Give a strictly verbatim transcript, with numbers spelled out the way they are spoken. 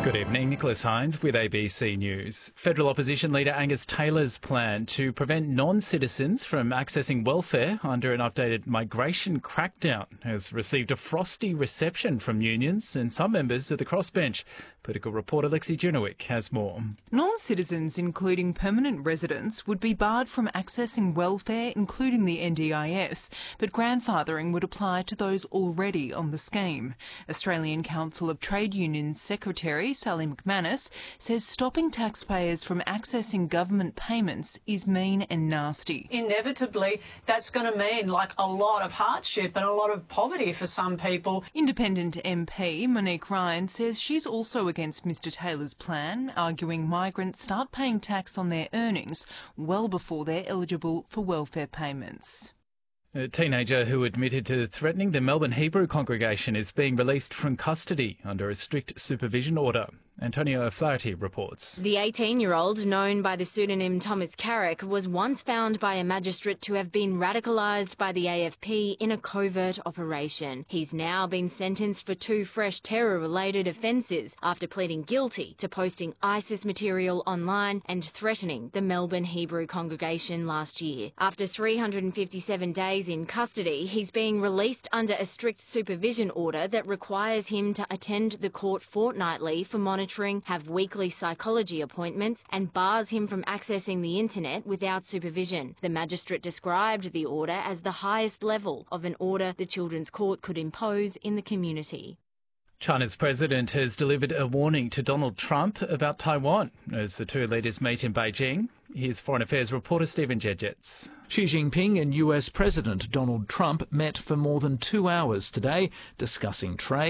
Good evening, Nicholas Hines with A B C News. Federal opposition leader Angus Taylor's plan to prevent non-citizens from accessing welfare under an updated migration crackdown has received a frosty reception from unions and some members of the crossbench. Political reporter Lexi Junowick has more. Non-citizens, including permanent residents, would be barred from accessing welfare, including the N D I S, but grandfathering would apply to those already on the scheme. Australian Council of Trade Unions Secretary Sally McManus says stopping taxpayers from accessing government payments is mean and nasty. Inevitably, that's going to mean like a lot of hardship and a lot of poverty for some people. Independent M P Monique Ryan says she's also against Mr Taylor's plan, arguing migrants start paying tax on their earnings well before they're eligible for welfare payments. A teenager who admitted to threatening the Melbourne Hebrew congregation is being released from custody under a strict supervision order. Antonio O'Flaherty reports. The eighteen-year-old, known by the pseudonym Thomas Carrick, was once found by a magistrate to have been radicalised by the A F P in a covert operation. He's now been sentenced for two fresh terror-related offences after pleading guilty to posting ISIS material online and threatening the Melbourne Hebrew congregation last year. After three hundred fifty-seven days in custody, he's being released under a strict supervision order that requires him to attend the court fortnightly for monitoring, have weekly psychology appointments, and bars him from accessing the internet without supervision. The magistrate described the order as the highest level of an order the Children's Court could impose in the community. China's president has delivered a warning to Donald Trump about Taiwan as the two leaders meet in Beijing. Here's Foreign Affairs reporter Stephen Jedgetts. Xi Jinping and U S President Donald Trump met for more than two hours today discussing trade,